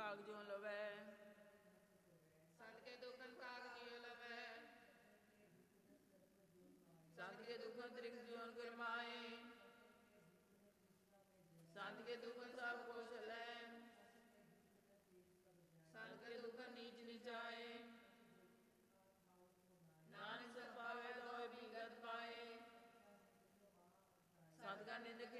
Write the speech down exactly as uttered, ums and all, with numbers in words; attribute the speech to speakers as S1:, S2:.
S1: ਭਾਗ ਜਿਉ ਲਵੈ।
S2: ਸੰਤ ਕੇ ਦੁਖਨ ਭਾਗ ਜਿਉ ਲਵੈ।
S1: ਸੰਤ ਕੇ ਦੁਖਨ ਤ੍ਰਿਗ ਜਿਉ ਗੁਰ